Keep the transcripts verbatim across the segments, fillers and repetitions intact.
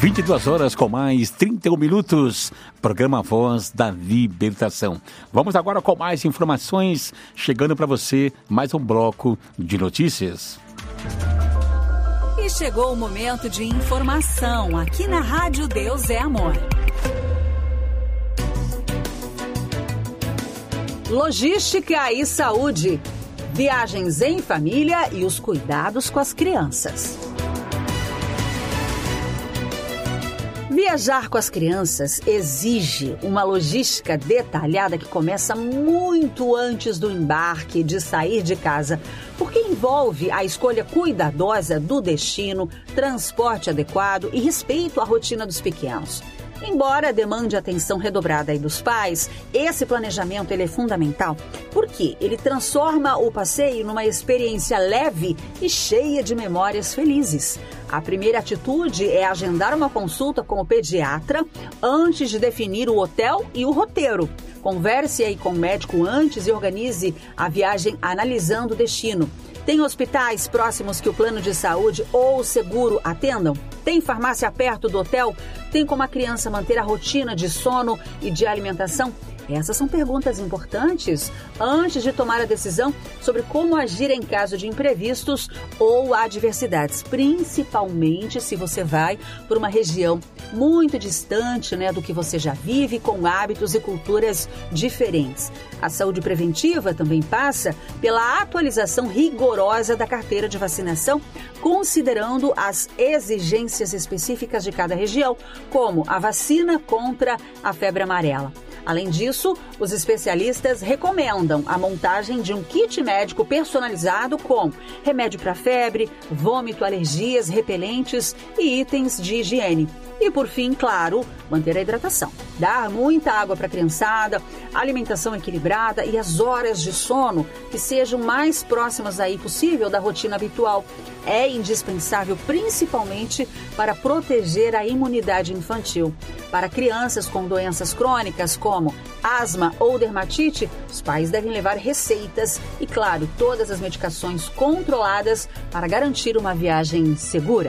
vinte e duas horas com mais trinta e um minutos, programa Voz da Libertação. Vamos agora com mais informações, chegando para você mais um bloco de notícias. E chegou o momento de informação aqui na Rádio Deus é Amor. Logística e saúde, viagens em família e os cuidados com as crianças. Viajar com as crianças exige uma logística detalhada que começa muito antes do embarque, de sair de casa, porque envolve a escolha cuidadosa do destino, transporte adequado e respeito à rotina dos pequenos. Embora demande atenção redobrada aí dos pais, esse planejamento ele é fundamental porque ele transforma o passeio numa experiência leve e cheia de memórias felizes. A primeira atitude é agendar uma consulta com o pediatra antes de definir o hotel e o roteiro. Converse aí com o médico antes e organize a viagem analisando o destino. Tem hospitais próximos que o plano de saúde ou o seguro atendam? Tem farmácia perto do hotel? Tem como a criança manter a rotina de sono e de alimentação? Essas são perguntas importantes antes de tomar a decisão sobre como agir em caso de imprevistos ou adversidades, principalmente se você vai por uma região muito distante, né, do que você já vive, com hábitos e culturas diferentes. A saúde preventiva também passa pela atualização rigorosa da carteira de vacinação, considerando as exigências específicas de cada região, como a vacina contra a febre amarela. Além disso, os especialistas recomendam a montagem de um kit médico personalizado com remédio para febre, vômito, alergias, repelentes e itens de higiene. E por fim, claro, manter a hidratação. Dar muita água para a criançada, alimentação equilibrada e as horas de sono que sejam mais próximas aí possível da rotina habitual. É indispensável principalmente para proteger a imunidade infantil. Para crianças com doenças crônicas como asma ou dermatite, os pais devem levar receitas e, claro, todas as medicações controladas para garantir uma viagem segura.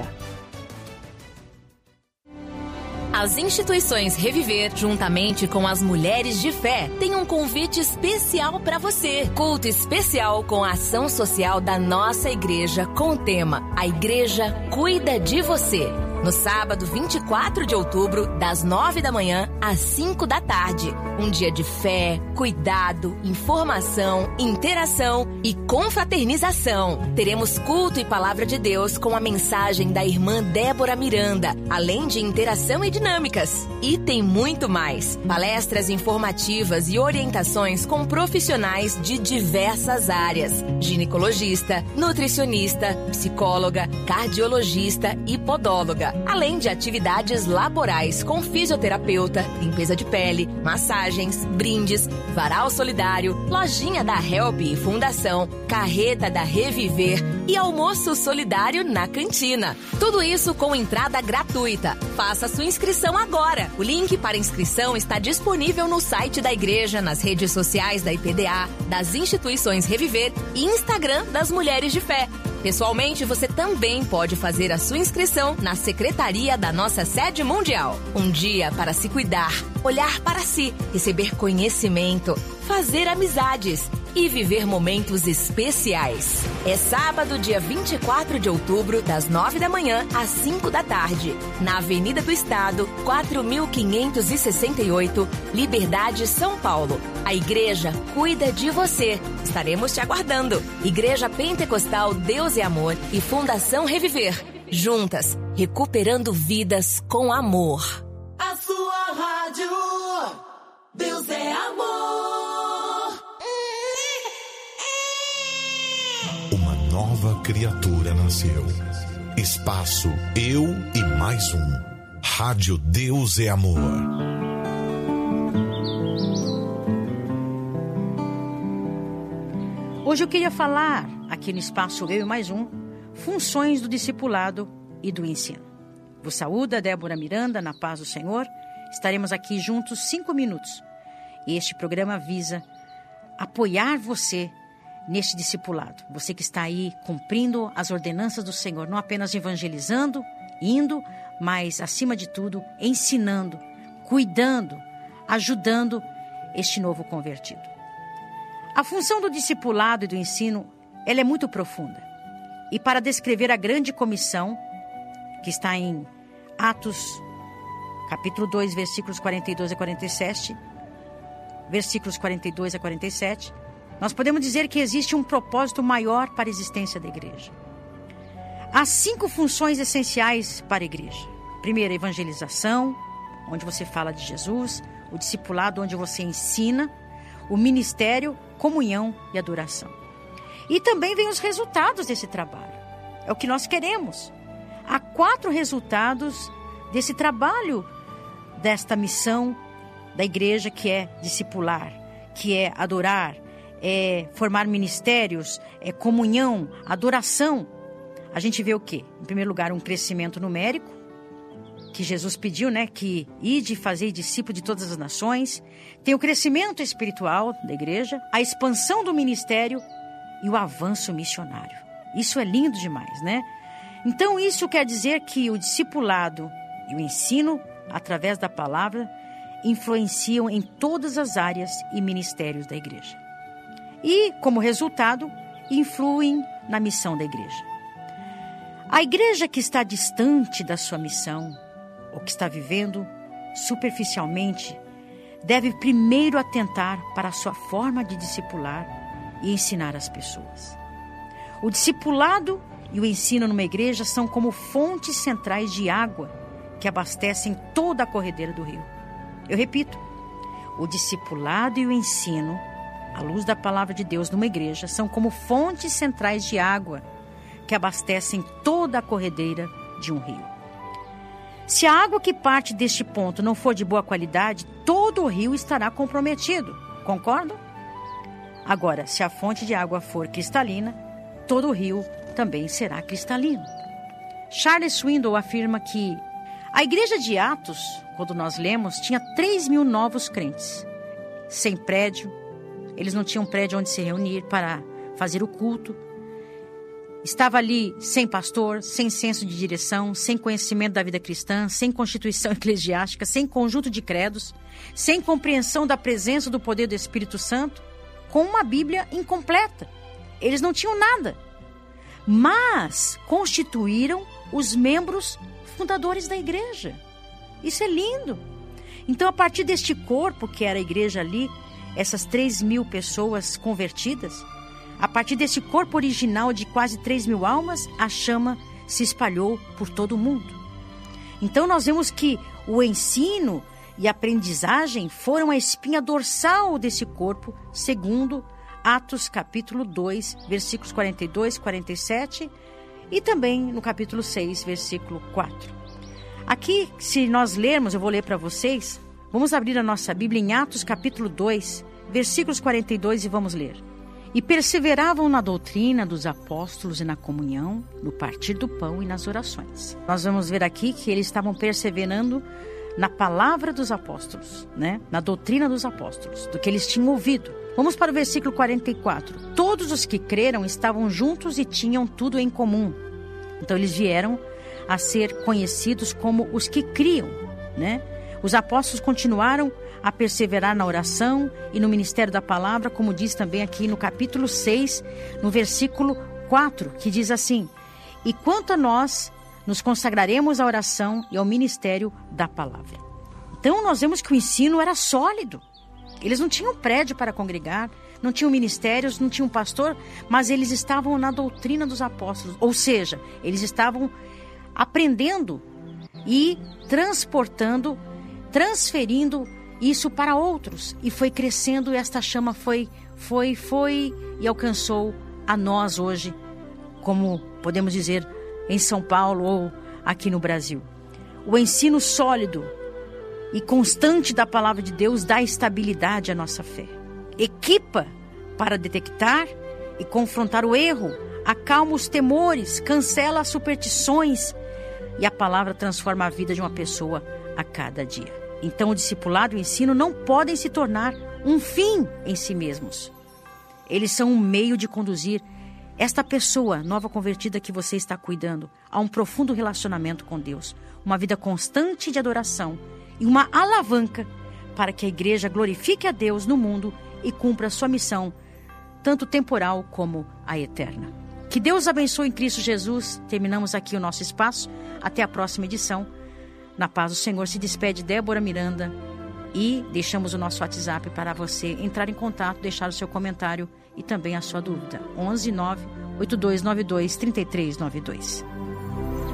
As instituições Reviver, juntamente com as Mulheres de Fé, têm um convite especial para você. Culto especial com a ação social da nossa igreja com o tema A Igreja Cuida de Você. No sábado vinte e quatro de outubro, das nove da manhã às cinco da tarde. Um dia de fé, cuidado, informação, interação e confraternização. Teremos culto e palavra de Deus com a mensagem da irmã Débora Miranda, além de interação e dinâmicas. E tem muito mais. Palestras informativas e orientações com profissionais de diversas áreas. Ginecologista, nutricionista, psicóloga, cardiologista e podóloga. Além de atividades laborais com fisioterapeuta, limpeza de pele, massagens, brindes, varal solidário, lojinha da Help e Fundação, carreta da Reviver e almoço solidário na cantina. Tudo isso com entrada gratuita. Faça sua inscrição agora. O link para inscrição está disponível no site da igreja, nas redes sociais da I P D A, das instituições Reviver e Instagram das Mulheres de Fé. Pessoalmente, você também pode fazer a sua inscrição na secretaria da nossa sede mundial. Um dia para se cuidar, olhar para si, receber conhecimento, fazer amizades e viver momentos especiais. É sábado, dia vinte e quatro de outubro, das nove da manhã às cinco da tarde, na Avenida do Estado, quatro mil quinhentos e sessenta e oito, Liberdade, São Paulo. A igreja cuida de você. Estaremos te aguardando. Igreja Pentecostal Deus é Amor e Fundação Reviver. Juntas, recuperando vidas com amor. A sua rádio, Deus é Amor. Uma nova criatura nasceu. Espaço Eu e Mais Um. Rádio Deus é Amor. Hoje eu queria falar, aqui no Espaço Eu e Mais Um, funções do discipulado e do ensino. Vos saúda Débora Miranda, na paz do Senhor. Estaremos aqui juntos cinco minutos. E este programa visa apoiar você neste discipulado. Você que está aí cumprindo as ordenanças do Senhor, não apenas evangelizando, indo, mas, acima de tudo, ensinando, cuidando, ajudando este novo convertido. A função do discipulado e do ensino, ela é muito profunda. E para descrever a grande comissão, que está em Atos, capítulo dois, versículos quarenta e dois a quarenta e sete, versículos quarenta e dois a quarenta e sete, nós podemos dizer que existe um propósito maior para a existência da igreja. Há cinco funções essenciais para a igreja. Primeiro, a evangelização, onde você fala de Jesus, o discipulado, onde você ensina, o ministério, comunhão e adoração. E também vem os resultados desse trabalho. É o que nós queremos. Há quatro resultados desse trabalho, desta missão da igreja, que é discipular, que é adorar, é formar ministérios, é comunhão, adoração. A gente vê o quê? Em primeiro lugar, um crescimento numérico, que Jesus pediu, né? Que ide e fazei discípulo de todas as nações. Tem o crescimento espiritual da igreja, a expansão do ministério e o avanço missionário. Isso é lindo demais, né? Então, isso quer dizer que o discipulado e o ensino, através da palavra, influenciam em todas as áreas e ministérios da igreja. E, como resultado, influem na missão da igreja. A igreja que está distante da sua missão, ou que está vivendo superficialmente, deve primeiro atentar para a sua forma de discipular e ensinar as pessoas. O discipulado e o ensino numa igreja são como fontes centrais de água que abastecem toda a corredeira do rio. Eu repito, o discipulado e o ensino, à luz da palavra de Deus numa igreja, são como fontes centrais de água que abastecem toda a corredeira de um rio. Se a água que parte deste ponto não for de boa qualidade, todo o rio estará comprometido. Concordam? Agora, se a fonte de água for cristalina, todo o rio também será cristalino. Charles Swindoll afirma que a igreja de Atos, quando nós lemos, tinha três mil novos crentes. Sem prédio, eles não tinham prédio onde se reunir para fazer o culto. Estava ali sem pastor, sem senso de direção, sem conhecimento da vida cristã, sem constituição eclesiástica, sem conjunto de credos, sem compreensão da presença do poder do Espírito Santo, com uma Bíblia incompleta. Eles não tinham nada, mas constituíram os membros fundadores da igreja. Isso é lindo. Então, a partir deste corpo que era a igreja ali, essas três mil pessoas convertidas, a partir desse corpo original de quase três mil almas, a chama se espalhou por todo o mundo. Então nós vemos que o ensino e a aprendizagem foram a espinha dorsal desse corpo, segundo Atos capítulo dois, versículos quarenta e dois, quarenta e sete, e também no capítulo seis, versículo quatro. Aqui, se nós lermos, eu vou ler para vocês, vamos abrir a nossa Bíblia em Atos capítulo dois, versículos quarenta e dois, e vamos ler. E perseveravam na doutrina dos apóstolos e na comunhão, no partir do pão e nas orações. Nós vamos ver aqui que eles estavam perseverando na palavra dos apóstolos, né? Na doutrina dos apóstolos, do que eles tinham ouvido. Vamos para o versículo quarenta e quatro. Todos os que creram estavam juntos e tinham tudo em comum. Então eles vieram a ser conhecidos como os que criam, né? Os apóstolos continuaram a perseverar na oração e no ministério da palavra, como diz também aqui no capítulo seis, no versículo quatro, que diz assim: e quanto a nós, nos consagraremos à oração e ao ministério da palavra. Então nós vemos que o ensino era sólido. Eles não tinham prédio para congregar, não tinham ministérios, não tinham pastor, mas eles estavam na doutrina dos apóstolos. Ou seja, eles estavam aprendendo e transportando, transferindo isso para outros. E foi crescendo, e esta chama foi, foi, foi e alcançou a nós hoje, como podemos dizer, em São Paulo ou aqui no Brasil. O ensino sólido e constante da palavra de Deus dá estabilidade à nossa fé. Equipa para detectar e confrontar o erro, acalma os temores, cancela as superstições, e a palavra transforma a vida de uma pessoa a cada dia. Então o discipulado e o ensino não podem se tornar um fim em si mesmos. Eles são um meio de conduzir esta pessoa nova convertida que você está cuidando a um profundo relacionamento com Deus, uma vida constante de adoração e uma alavanca para que a igreja glorifique a Deus no mundo e cumpra a sua missão, tanto temporal como a eterna. Que Deus abençoe em Cristo Jesus. Terminamos aqui o nosso espaço. Até a próxima edição. Na paz do Senhor, se despede Débora Miranda e deixamos o nosso WhatsApp para você entrar em contato, deixar o seu comentário e também a sua dúvida. onze nove oito dois nove dois três três nove dois.